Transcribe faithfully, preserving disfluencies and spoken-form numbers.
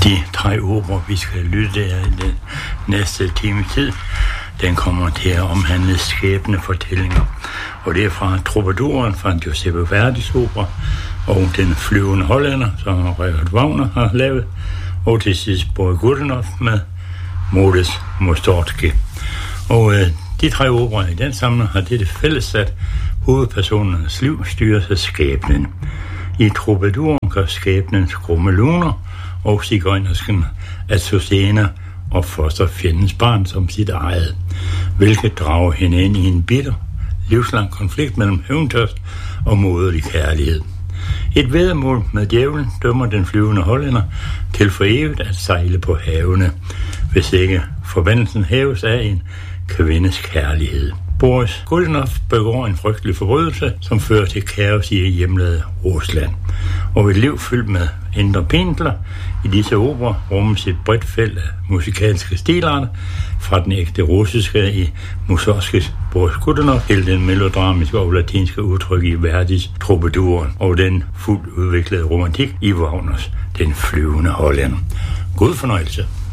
De tre opera, vi skal lytte af i den næste time tid, den kommer til at omhandle skæbnefortællinger. Og det er fra Troubadouren fra Giuseppe Verdis opera, og Den flyvende hollænder, som Richard Wagner har lavet, og til sidst Boris Godunov med Modest Mussorgsky. Og øh, de tre operaer i den samling har det fælles, at hovedpersonernes liv styres af skæbnen. I Troubadouren gør skæbnen skrumme luner, og sigøjnersken Azucena og foster fjendens barn som sit eget, hvilket drager hende ind i en bitter, livslang konflikt mellem hævntørst og moderlig kærlighed. Et væddemål med djævlen dømmer den flyvende hollænder til for evigt at sejle på havene, hvis ikke forbandelsen hæves af en kvindes kærlighed. Boris Godunov begår en frygtelig forbrydelse, som fører til kaos i hjemlandet Rusland. Og et liv fyldt med indre pendler i disse opera rummes et bredt felt af musikalske stilarter, fra den ægte russiske i Mussorgskys Boris Godunov til den melodramiske og latinske udtryk i Verdis Troubadouren og den fuldt udviklede romantik i Wagners Den flyvende hollænder. God fornøjelse.